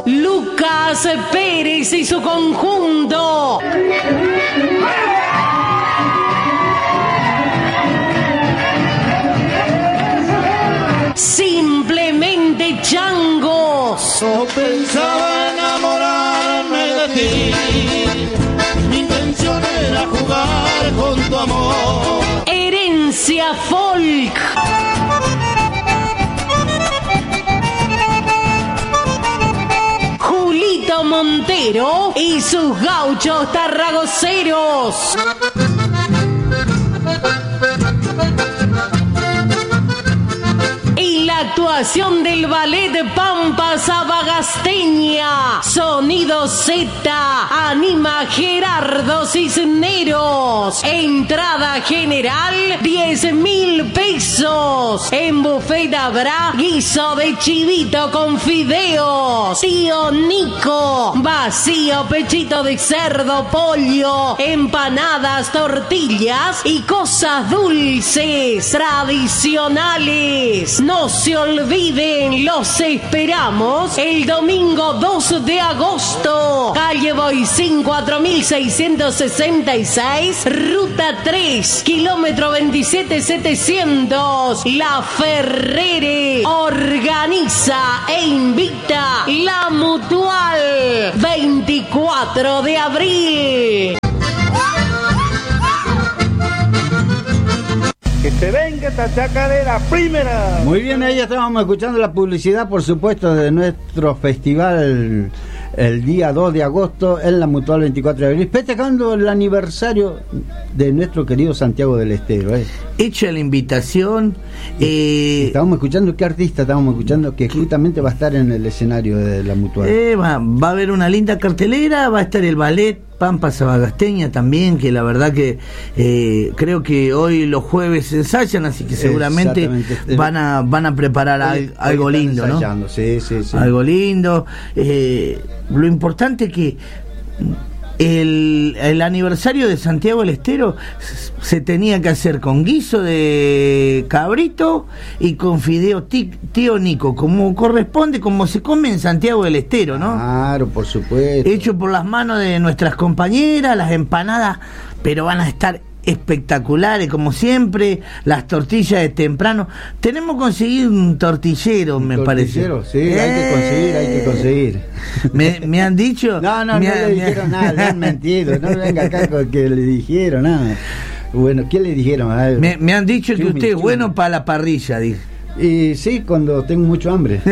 Lucas Pérez y su conjunto. Simplemente changos. No pensaba enamorarme de ti. Mi intención era jugar con tu amor. Herencia folk. Julito Montero y sus gauchos tarragoceros. Y la actuación del ballet Pampa Sabagasteña. Sonido Z. Anima Gerardo Cisneros. Entrada general 10.000 pesos. En buffet habrá guiso de chivito con fideos. Tío Nico. Vacío, pechito de cerdo, pollo, empanadas, tortillas y cosas dulces tradicionales. No se olviden, los esperamos el domingo 2 de agosto. Calle Boicín 4666, ruta 3, kilómetro 27700. La Ferrere organiza e invita La Mutual. 24 de abril. Que se venga esta chacarera primera. Muy bien, ahí estábamos escuchando la publicidad, por supuesto, de nuestro festival el día 2 de agosto en la Mutual 24 de abril, festejando el aniversario de nuestro querido Santiago del Estero. Hecha la invitación. Estábamos escuchando, ¿qué artista estábamos escuchando? Que justamente va a estar en el escenario de la Mutual. Va a haber una linda cartelera, va a estar el ballet Pampa Sabagasteña también, que la verdad que creo que hoy los jueves ensayan, así que seguramente van a preparar algo lindo, ¿no? Sí. Algo lindo. Lo importante es que el aniversario de Santiago del Estero se tenía que hacer con guiso de cabrito y con fideo tío Nico, como corresponde, como se come en Santiago del Estero, ¿no? Claro, por supuesto. Hecho por las manos de nuestras compañeras, las empanadas, pero van a estar espectaculares como siempre, las tortillas de temprano. Tenemos que conseguir un tortillero, me parece. Sí, hay que conseguir. Me han dicho. No le dijeron nada, le han mentido. No venga acá con que le dijeron nada. Bueno, ¿qué le dijeron? Me han dicho que usted es bueno para la parrilla, dije. Y sí, cuando tengo mucho hambre.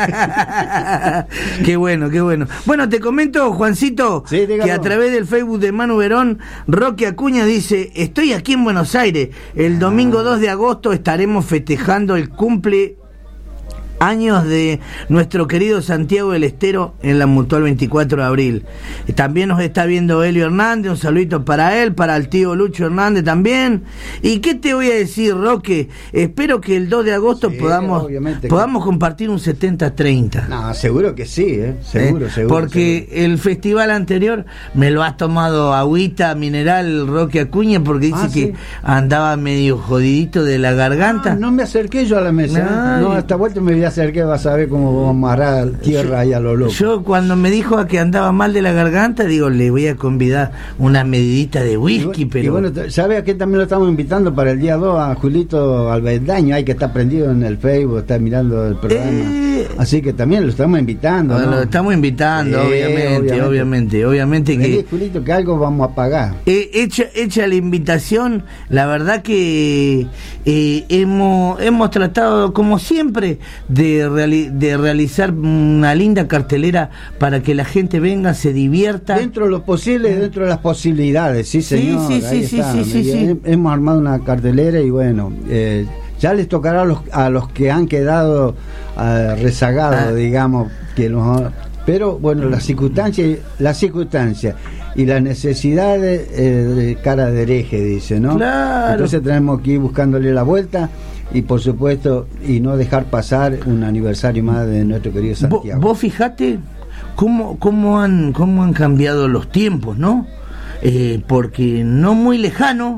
Qué bueno. Bueno, te comento, Juancito, que a través del Facebook de Manu Verón, Roque Acuña dice: estoy aquí en Buenos Aires, el domingo 2 de agosto estaremos festejando el cumple años de nuestro querido Santiago del Estero en la Mutual 24 de abril. También nos está viendo Elio Hernández, un saludito para él, para el tío Lucho Hernández también. ¿Y qué te voy a decir, Roque? Espero que el 2 de agosto podamos compartir un 70-30. No, seguro que sí, seguro. Porque el festival anterior me lo has tomado agüita mineral, Roque Acuña, porque dice que andaba medio jodidito de la garganta. No me acerqué yo a la mesa. No, esta vuelta me voy a acercar, vas a ver cómo vamos a amarrar tierra ahí a lo loco. Yo cuando me dijo que andaba mal de la garganta, digo, le voy a convidar una medidita de whisky, pero... Y bueno, ¿sabe a qué también lo estamos invitando para el día 2? A Julito Albendaño, hay que estar prendido en el Facebook, está mirando el programa. Así que también lo estamos invitando, ¿no? Lo estamos invitando, obviamente que... Julito, que algo vamos a pagar. Hecha la invitación, la verdad que hemos tratado, como siempre, de realizar una linda cartelera para que la gente venga, se divierta dentro de lo posible, dentro de las posibilidades. Sí, señor. Sí. Hemos armado una cartelera y bueno, ya les tocará a los que han quedado rezagados, digamos, pero bueno, las circunstancias y la necesidad de cara de hereje, dice, ¿no? Claro. Entonces tenemos que ir buscándole la vuelta y por supuesto, y no dejar pasar un aniversario más de nuestro querido Santiago. Vos fijate cómo han cambiado los tiempos, ¿no? Porque no muy lejano,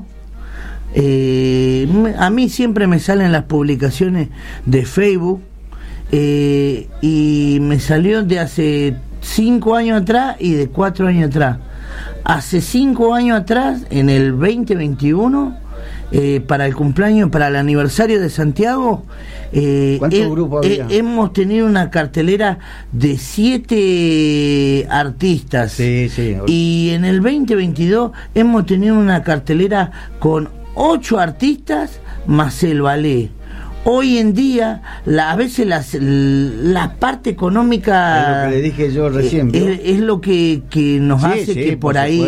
a mí siempre me salen las publicaciones de Facebook, y me salió de hace 5 años atrás y de 4 años atrás. Hace 5 años atrás, en el 2021, para el cumpleaños, para el aniversario de Santiago, ¿cuántos grupos había? Hemos tenido una cartelera de 7 artistas. Sí, sí. Y en el 2022 hemos tenido una cartelera con 8 artistas más el ballet. Hoy en día, a veces la parte económica es lo que le dije yo recién, es lo que nos hace que por ahí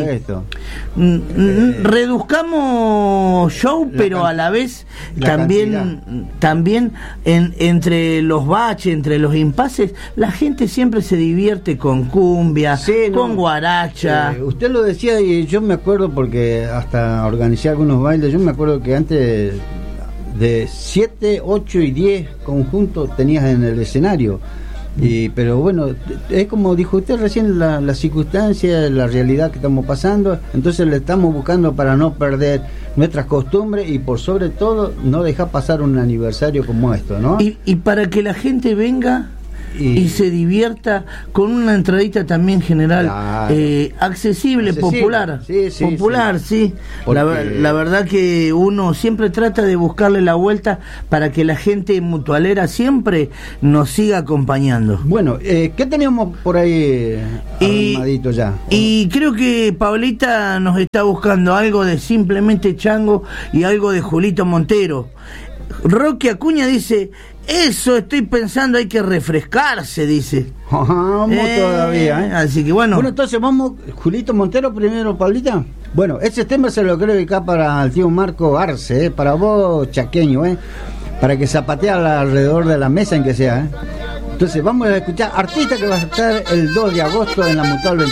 reduzcamos show, pero a la vez también entre los baches, entre los impases, la gente siempre se divierte con cumbia, con guaracha. Usted lo decía y yo me acuerdo porque hasta organizé algunos bailes. Yo me acuerdo que antes de 7, 8 y 10 conjuntos tenías en el escenario. Pero bueno, es como dijo usted recién, la circunstancia, la realidad que estamos pasando. Entonces le estamos buscando para no perder nuestras costumbres y por sobre todo no dejar pasar un aniversario como esto, ¿no? Y para que la gente venga y se divierta con una entradita también general, claro, accesible, popular, sí. La verdad que uno siempre trata de buscarle la vuelta para que la gente mutualera siempre nos siga acompañando. Bueno, ¿qué teníamos por ahí armadito ya? Y creo que Pablita nos está buscando algo de Simplemente Chango y algo de Julito Montero. Roque Acuña dice: eso estoy pensando, hay que refrescarse, dice. Vamos todavía, ¿eh? Así que bueno. Bueno, entonces vamos, Julito Montero primero, Pablita. Bueno, ese tema se lo creo que acá para el tío Marco Arce, para vos, chaqueño, para que zapatee alrededor de la mesa en que sea, Entonces vamos a escuchar artista que va a estar el 2 de agosto en la Mutual